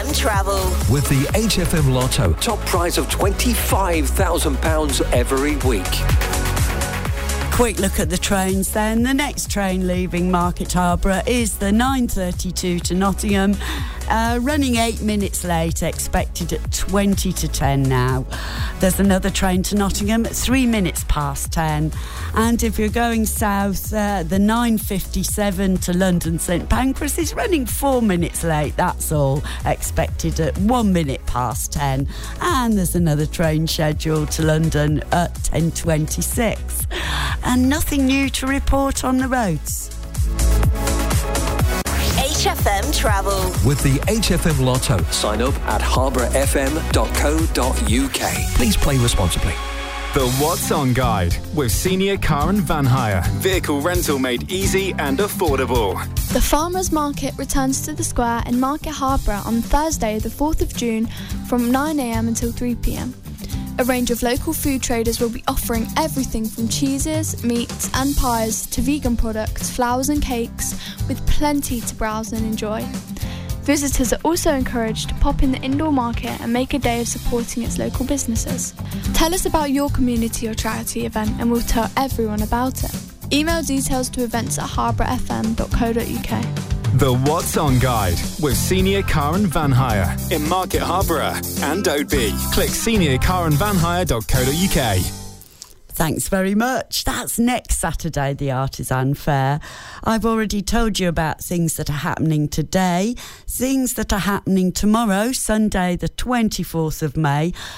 HFM Travel. With the HFM Lotto, top prize of £25,000 every week. Quick look at the trains then. The next train leaving Market Harborough is the 9:32 to Nottingham, running 8 minutes late, expected at 20 to 10 now. There's another train to Nottingham at 3 minutes past 10. And if you're going south, the 9:57 to London St Pancras is running 4 minutes late, that's all, expected at 1 minute past 10. And there's another train scheduled to London at 10:26. And nothing new to report on the roads. HFM Travel. With the HFM Lotto, sign up at harbourfm.co.uk. Please play responsibly. The What's On Guide with Senior Car and Van Hire. Vehicle rental made easy and affordable. The Farmers Market returns to the square in Market Harborough on Thursday, the 4th of June from 9am until 3pm. A range of local food traders will be offering everything from cheeses, meats and pies to vegan products, flowers and cakes, with plenty to browse and enjoy. Visitors are also encouraged to pop in the indoor market and make a day of supporting its local businesses. Tell us about your community or charity event and we'll tell everyone about it. Email details to events@harbourfm.co.uk. The What's On Guide with Senior Car and Van Hire in Market Harborough and Oadby. Click seniorcarandvanhire.co.uk. Thanks very much. That's next Saturday, the Artisan Fair. I've already told you about things that are happening today, things that are happening tomorrow, Sunday the 24th of May.